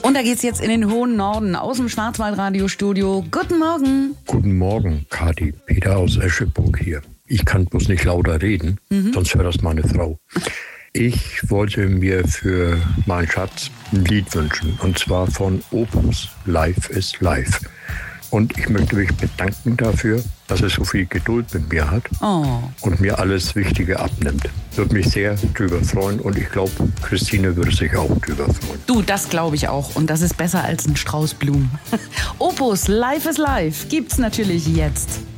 Und da geht's jetzt in den hohen Norden aus dem Schwarzwaldradiostudio. Guten Morgen. Guten Morgen, Kathi. Peter aus Escheburg hier. Ich kann bloß nicht lauter reden, sonst hört das meine Frau. Ich wollte mir für meinen Schatz ein Lied wünschen, und zwar von Opus, Life is Life. Und ich möchte mich bedanken dafür, dass er so viel Geduld mit mir hat und mir alles Wichtige abnimmt. Würde mich sehr drüber freuen und ich glaube, Christine würde sich auch drüber freuen. Du, das glaube ich auch. Und das ist besser als ein Strauß Blumen. Opus, Life is Life gibt's natürlich jetzt.